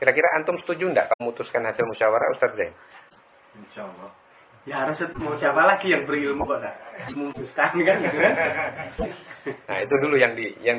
Kira-kira antum setuju enggak kalau memutuskan hasil musyawarah, Ustaz Zain? Insyaallah. Ya harus mau siapa lagi yang berilmu kok tak memutuskan kan gitu kan? Nah, itu dulu yang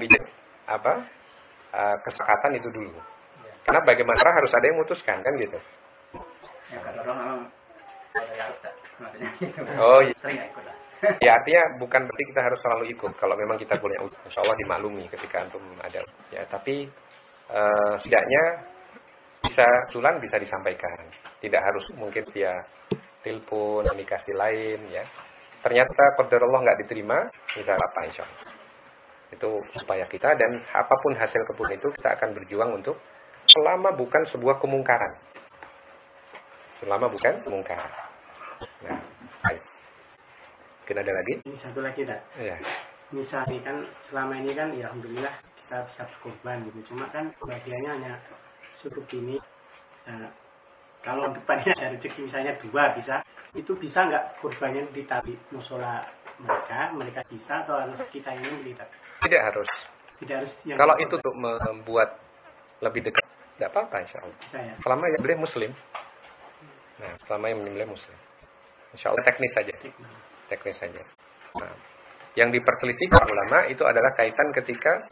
kesepakatan itu dulu. Karena bagaimana harus ada yang memutuskan kan gitu. Ya kalau orang maksudnya Oh iya. sering ikut lah. Ya artinya bukan berarti kita harus selalu ikut. Kalau memang kita punya usaha, insya Allah dimaklumi ketika antum ada. Ya tapi setidaknya bisa disampaikan. Tidak harus mungkin via telepon, komunikasi lain ya. Ternyata qadarullah nggak diterima, misalnya apa insya Allah. Itu supaya kita dan apapun hasil keputusan itu kita akan berjuang untuk selama bukan sebuah kemungkaran. Selama bukan kemungkaran. Nah, baik. Mungkin ada lagi? Ini satu lagi tak? Ya. Misalnya kan selama ini kan ya alhamdulillah kita bisa berkorban gitu. Cuma kan bagiannya hanya cukup gini. Nah, kalau depannya ada rezeki misalnya 2 bisa, itu bisa nggak korbannya ditarik musola mereka bisa atau harus kita ini kita? Tidak harus. Tidak harus. Kalau itu untuk membuat lebih dekat, tidak apa-apa insya Allah. Bisa, ya? Selama yang boleh Muslim. Nah, selama yang menyembelih Muslim. Insya Allah teknis saja. Nah, yang diperselisihkan ulama itu adalah kaitan ketika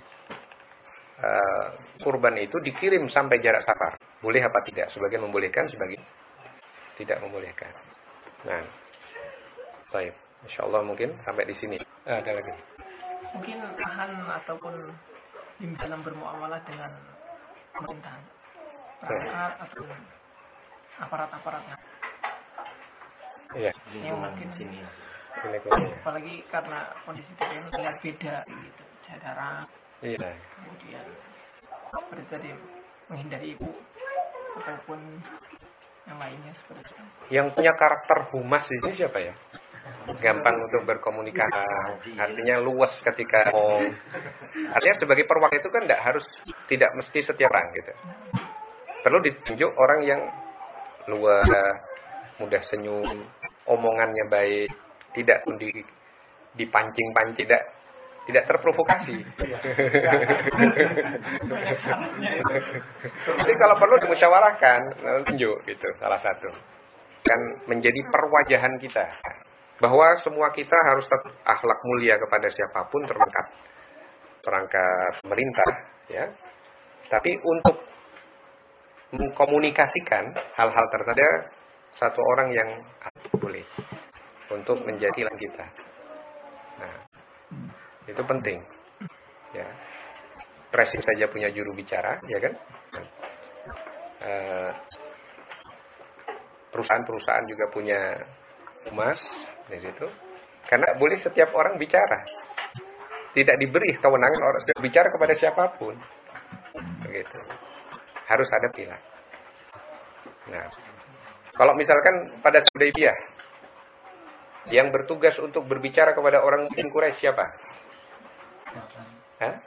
kurban itu dikirim sampai jarak safar. Boleh apa tidak? Sebagian membolehkan, sebagian tidak membolehkan. Nah, baik. Insya Allah mungkin sampai di sini. Ada lagi. Mungkin tahan ataupun dalam bermuamalah dengan pemerintahan, perangkat atau aparat-aparatnya. Iya. Yang mungkin sini. apalagi karena kondisi TPN terlihat beda gitu, jarak. Iya. Kemudian seperti tadi menghindari ibu ataupun yang lainnya seperti itu. Yang punya karakter humas ini siapa ya? Gampang untuk berkomunikasi, artinya luas ketika ngomong. Artinya sebagai perwakilan itu kan tidak mesti setiap orang gitu. Perlu ditunjuk orang yang luas, mudah senyum, omongannya baik, tidak dipancing-pancing, tidak terprovokasi. Jadi kalau perlu dimusyawarahkan, tunjuk gitu salah satu. Kan menjadi perwajahan kita. Bahwa semua kita harus tetap akhlak mulia kepada siapapun terangkat pemerintah ya. Tapi untuk mengkomunikasikan hal-hal tertentu satu orang yang boleh untuk menjadi lawan kita. Nah, itu penting. Ya. Presiden saja punya juru bicara, ya kan? Perusahaan-perusahaan juga punya humas di situ. Karena boleh setiap orang bicara. Tidak diberi kewenangan orang bicara kepada siapapun. Begitu. Harus ada pilihan. Nah, kalau misalkan pada Hudaybiyah yang bertugas untuk berbicara kepada orang Quraisy siapa? Hah?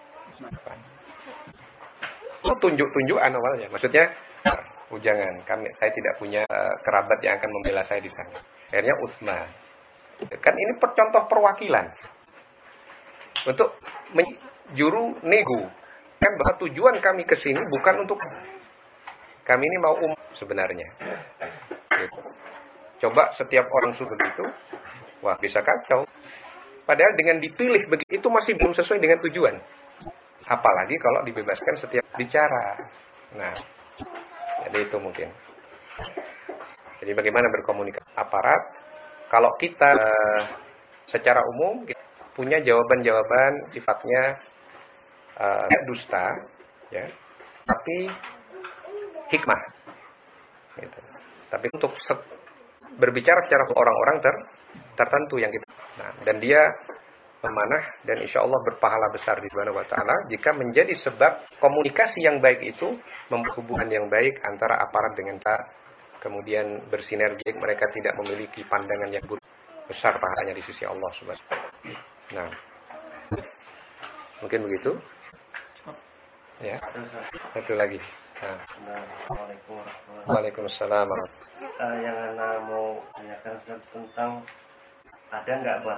Oh, tunjuk-tunjukan awalnya. Maksudnya, jangan, saya tidak punya kerabat yang akan membela saya di sana. Akhirnya Utsman. Kan ini contoh perwakilan. Untuk juru nego. Kan bahwa tujuan kami ke sini bukan untuk kami ini mau sebenarnya. Gitu. Coba setiap orang suruh begitu, wah bisa kacau. Padahal dengan dipilih begitu itu masih belum sesuai dengan tujuan. Apalagi kalau dibebaskan setiap bicara. Nah, jadi itu mungkin. Jadi bagaimana berkomunikasi aparat? Kalau kita secara umum kita punya jawaban-jawaban sifatnya dusta, ya, tapi hikmah. Gitu. Tapi untuk berbicara secara orang-orang tertentu yang kita, nah, dan dia memanah dan insya Allah berpahala besar di Subhanahu wa Ta'ala jika menjadi sebab komunikasi yang baik itu membuat hubungan yang baik antara aparat dengan kita, kemudian bersinergi, mereka tidak memiliki pandangan yang buruk, besar pahalanya di sisi Allah Subhanahu wa Ta'ala. Nah, mungkin begitu. Ya, satu lagi. Nah. Assalamualaikum warahmatullahi wabarakatuh. Waalaikumsalam. Yang Ana mau tanyakan tentang ada nggak buat